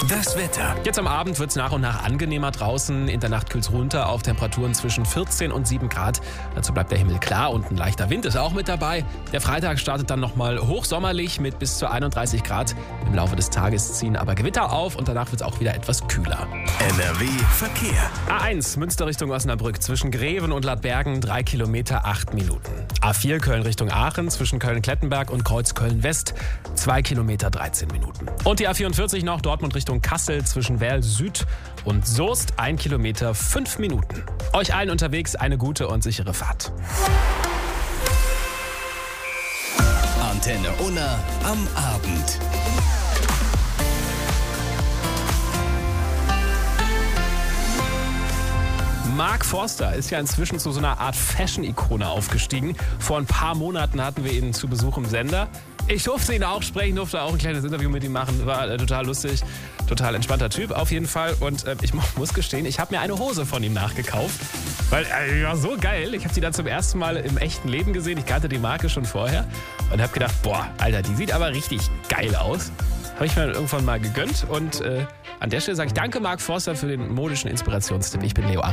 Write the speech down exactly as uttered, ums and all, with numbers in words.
Das Wetter. Jetzt am Abend wird es nach und nach angenehmer draußen. In der Nacht kühlt es runter auf Temperaturen zwischen vierzehn und sieben Grad. Dazu bleibt der Himmel klar und ein leichter Wind ist auch mit dabei. Der Freitag startet dann nochmal hochsommerlich mit bis zu einunddreißig Grad. Im Laufe des Tages ziehen aber Gewitter auf und danach wird es auch wieder etwas kühler. N R W Verkehr. A eins Münster Richtung Osnabrück zwischen Greven und Ladbergen drei Kilometer, acht Minuten. A vier Köln Richtung Aachen zwischen Köln-Klettenberg und Kreuzköln-West zwei Kilometer, dreizehn Minuten. Und die A vierundvierzig noch Dortmund Richtung Kassel zwischen Werl Süd und Soest ein Kilometer, fünf Minuten. Euch allen unterwegs eine gute und sichere Fahrt. Antenne Unna am Abend. Mark Forster ist ja inzwischen zu so einer Art Fashion-Ikone aufgestiegen. Vor ein paar Monaten hatten wir ihn zu Besuch im Sender. Ich durfte ihn auch sprechen, durfte auch ein kleines Interview mit ihm machen. War äh, total lustig, total entspannter Typ auf jeden Fall. Und äh, ich muss gestehen, ich habe mir eine Hose von ihm nachgekauft. Weil äh, die war so geil. Ich habe sie dann zum ersten Mal im echten Leben gesehen. Ich kannte die Marke schon vorher. Und habe gedacht, boah, Alter, die sieht aber richtig geil aus. Habe ich mir dann irgendwann mal gegönnt. Und äh, an der Stelle sage ich danke, Mark Forster, für den modischen Inspirationstipp. Ich bin Leo